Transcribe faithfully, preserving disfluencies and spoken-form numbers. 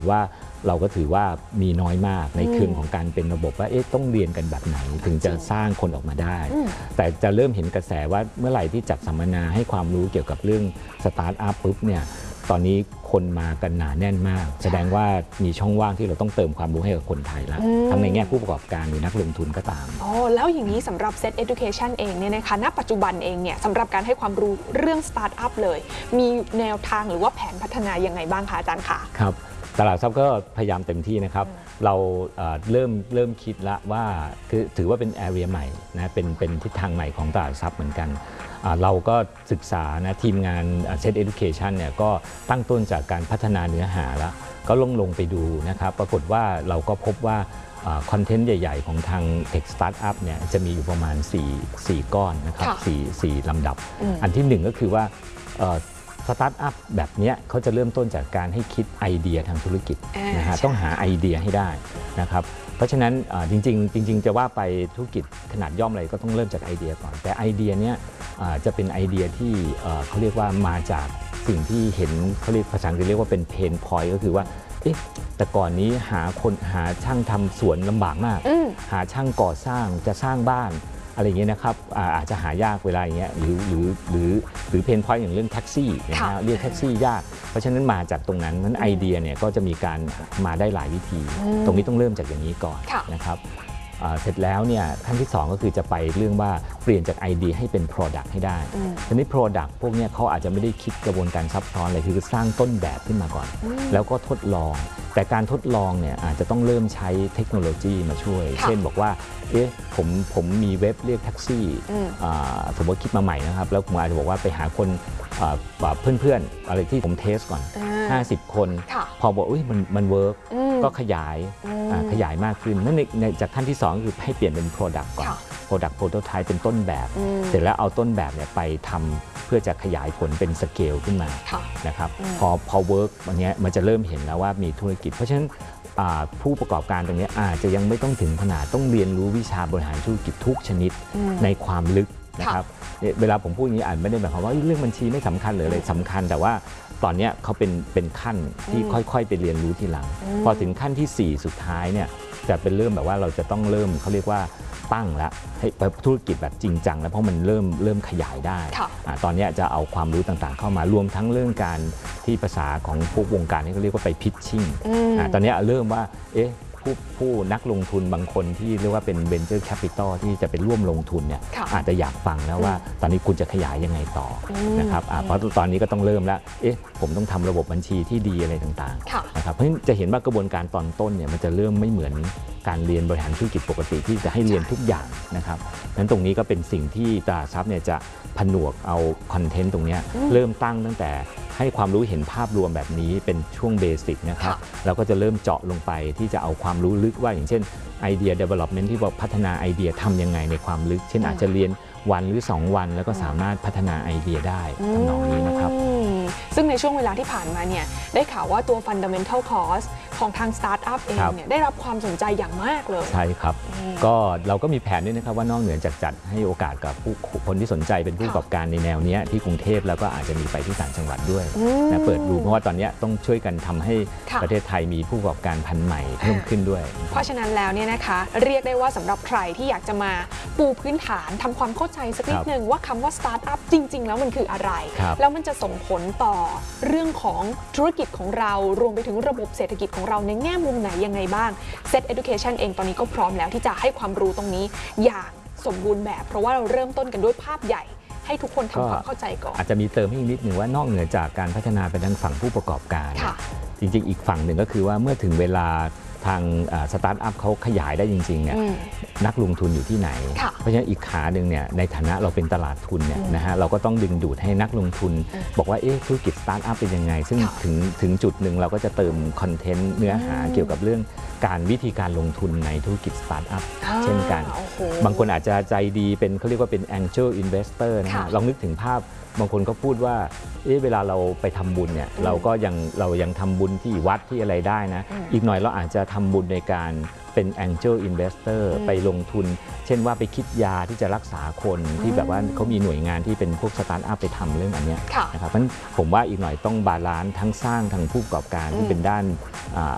ว่าเราก็ถือว่ามีน้อยมากในเครื่องของการเป็นระบบว่าเอ๊ะต้องเรียนกันแบบไหนถึงจะสร้างคนออกมาได้แต่จะเริ่มเห็นกระแสว่าเมื่อไหร่ที่จัดสัมมนาให้ความรู้เกี่ยวกับเรื่องสตาร์ทอัพปุ๊บเนี่ยตอนนี้คนมากันหนาแน่นมากแสดงว่ามีช่องว่างที่เราต้องเติมความรู้ให้กับคนไทยแล้วทั้งในแง่ผู้ประกอบการหรือนักลงทุนก็ตามอ๋อแล้วอย่างนี้สำหรับ Set Education เองเนี่ยนะคะณปัจจุบันเองเนี่ยสำหรับการให้ความรู้เรื่องสตาร์ทอัพเลยมีแนวทางหรือว่าแผนพัฒนายังไงบ้างคะอาจารย์คะครับตลาดทรัพย์ก็พยายามเต็มที่นะครับเราเริ่มเริ่มคิดละว่าคือถือว่าเป็น area ใหม่นะเป็นเป็นทิศทางใหม่ของตลาดทรัพย์เหมือนกันเราก็ศึกษานะทีมงาน Set Education เนี่ยก็ตั้งต้นจากการพัฒนาเนื้อหาแล้วก็ลงลงไปดูนะครับปรากฏว่าเราก็พบว่าคอนเทนต์ใหญ่ๆของทาง Tech Startup เนี่ยจะมีอยู่ประมาณ4 4ก้อนนะครับ4 4ลำดับอันที่หนึ่งก็คือว่าสตาร์ทอัพแบบนี้เขาจะเริ่มต้นจากการให้คิดไอเดียทางธุรกิจนะฮะต้องหาไอเดียให้ได้นะครับเพราะฉะนั้นจริงๆจริงๆจะว่าไปธุรกิจขนาดย่อมอะไรก็ต้องเริ่มจากไอเดียก่อนแต่ไอเดียเนี้ยจะเป็นไอเดียที่เขาเรียกว่ามาจากสิ่งที่เห็นเขาเรียกภาษาอังกฤษเรียกว่าเป็นเพนพอยต์ก็คือว่าเอ๊ะแต่ก่อนนี้หาคนหาช่างทำสวนลำบากมากหาช่างก่อสร้างจะสร้างบ้านอะไรอย่างเงี้ยนะครับอาจจะหายากเวลาอย่างเงี้ยหรือหรือหรือหรือเพนพอยต์อย่างเรื่องแท็กซี่นะฮะเรียกแท็กซี่ยากเพราะฉะนั้นมาจากตรงนั้นนั้นไอเดียเนี่ยก็จะมีการมาได้หลายวิธีตรงนี้ต้องเริ่มจากอย่างนี้ก่อนนะครับเสร็จแล้วเนี่ยขั้นที่สองก็คือจะไปเรื่องว่าเปลี่ยนจากไอเดียให้เป็น Product ให้ได้ทีนี้ Product พวกนี้เขาอาจจะไม่ได้คิดกระบวนการซับซ้อนอะไรคือสร้างต้นแบบขึ้นมาก่อนแล้วก็ทดลองแต่การทดลองเนี่ยอาจจะต้องเริ่มใช้เทคโนโลยีมาช่วยเช่นบอกว่าเอ๊ะผมผมมีเว็บเรียกแท็กซี่สมมติคิดมาใหม่นะครับแล้วผมอาจจะบอกว่าไปหาคนเพื่อนๆอะไรที่ผมเทสก่อนห้าสิบคนพอบอกอุ้ยมันมันเวิร์กก็ขยายขยายมากขึ้นนั่นในจากขั้นที่สองคือให้เปลี่ยนเป็น Product ก่อน Product Prototype เป็นต้นแบบเสร็จแล้วเอาต้นแบบเนี่ยไปทำเพื่อจะขยายผลเป็นสเกลขึ้นมานะครับพอพอเวิร์กวันนี้มันจะเริ่มเห็นแล้วว่ามีธุรกิจเพราะฉะนั้นผู้ประกอบการตรงนี้อาจจะยังไม่ต้องถึงขนาดต้องเรียนรู้วิชาบริหารธุรกิจทุกชนิดในความลึกนะครับเวลาผมพูดอย่างนี้อ่านไม่ได้หมายความว่าเรื่องบัญชีไม่สำคัญหรืออะไรสำคัญแต่ว่าตอนนี้เขาเป็นเป็นขั้นที่ค่อยๆไปเรียนรู้ทีหลังพอถึงขั้นที่สี่สุดท้ายเนี่ยจะเป็นเริ่มแบบว่าเราจะต้องเริ่มเขาเรียกว่าตั้งแล้วให้ธุรกิจแบบจริงจังแล้วเพราะมันเริ่มเริ่มขยายได้ตอนนี้จะเอาความรู้ต่างๆเข้ามารวมทั้งเรื่องการที่ภาษาของพวกวงการนี่เขาเรียกว่าไปพิชชิ่งตอนนี้เริ่มว่าเอ๊ะผู้ผู้นักลงทุนบางคนที่เรียกว่าเป็น Venture Capital ที่จะไปร่วมลงทุนเนี่ยอาจจะอยากฟังแล้วว่าตอนนี้คุณจะขยายยังไงต่อนะครับเพราะตอนนี้ก็ต้องเริ่มแล้วเอ๊ะผมต้องทำระบบบัญชีที่ดีอะไรต่างๆนะครับเพราะฉะนั้นจะเห็นว่ากระบวนการตอนต้นเนี่ยมันจะเริ่มไม่เหมือนการเรียนบริหารธุรกิจปกติที่จะให้เรียนทุกอย่างนะครับนั้นตรงนี้ก็เป็นสิ่งที่ตลาดทรัพย์เนี่ยจะผนวกเอาคอนเทนต์ตรงนี้เริ่มตั้งตั้งแต่ให้ความรู้เห็นภาพรวมแบบนี้เป็นช่วงเบสิกนะครับแล้วก็จะเริ่มเจาะลงไปที่จะเอาความรู้ลึกว่าอย่างเช่นไอเดีย development ที่บอกพัฒนาไอเดียทำยังไงในความลึกเช่นอาจจะเรียนวันหรือสองวันแล้วก็สามารถพัฒนาไอเดียได้ทำนองนี้นะครับซึ่งในช่วงเวลาที่ผ่านมาเนี่ยได้ข่าวว่าตัว fundamental course ของทาง startup เองเนี่ยได้รับความสนใจอย่างมากเลยใช่ครับก็เราก็มีแผนด้วยนะครับว่านอกเหนือจากจัดให้โอกาสกับผู้คนที่สนใจเป็นผู้ประกอบการในแนวนี้ที่กรุงเทพแล้วก็อาจจะมีไปที่ต่างจังหวัดด้วยนะเปิดดูเพราะว่าตอนนี้ต้องช่วยกันทำให้ประเทศไทยมีผู้ประกอบการพันธุ์ใหม่เพิ่มขึ้นด้วยเพราะฉะนั้นแล้วเนี่ยนะคะเรียกได้ว่าสำหรับใครที่อยากจะมาปูพื้นฐานทำความเข้าใจสักนิดนึงว่าคำว่า startup จริงๆแล้วมันคืออะไรแล้วมันจะส่งผลต่อเรื่องของธุรกิจของเรารวมไปถึงระบบเศรษฐกิจของเราในแง่มุมไหนยังไงบ้าง Set Education เองตอนนี้ก็พร้อมแล้วที่จะให้ความรู้ตรงนี้อย่างสมบูรณ์แบบเพราะว่าเราเริ่มต้นกันด้วยภาพใหญ่ให้ทุกคนทำความเข้าใจก่อนอาจจะมีเติมให้อีกนิดหนึ่งว่านอกเหนือจากการพัฒนาไปทางฝั่งผู้ประกอบการจริงๆอีกฝั่งหนึ่งก็คือว่าเมื่อถึงเวลาทางสตาร์ทอัพเขาขยายได้จริงๆเนี่ยนักลงทุนอยู่ที่ไหนเพราะฉะนั้นอีกขาหนึ่งเนี่ยในฐานะเราเป็นตลาดทุนเนี่ยนะฮะเราก็ต้องดึงดูดให้นักลงทุนบอกว่าเอ๊ะธุรกิจสตาร์ทอัพเป็นยังไงซึ่งถึงถึงจุดหนึ่งเราก็จะเติมคอนเทนต์เนื้อหาเกี่ยวกับเรื่องการวิธีการลงทุนในธุรกิจสตาร์ทอัพเช่นกันบางคนอาจจะใจดีเป็นเขาเรียกว่าเป็น Angel Investor นะฮะลองนึกถึงภาพบางคนก็พูดว่าเอ๊ะเวลาเราไปทำบุญเนี่ยเราก็ยังเรายังทำบุญที่วัดที่อะไรได้นะอีกหน่อยเราอาจจะทำบุญในการเป็น Angel Investor ไปลงทุนเช่นว่าไปคิดยาที่จะรักษาคนที่แบบว่าเขามีหน่วยงานที่เป็นพวกสตาร์ทอัพไปทำเรื่องอันนี้นะครับเพราะฉะนั้นผมว่าอีกหน่อยต้องบาลานซ์ทั้งสร้างทั้งผู้ประกอบการที่เป็นด้าน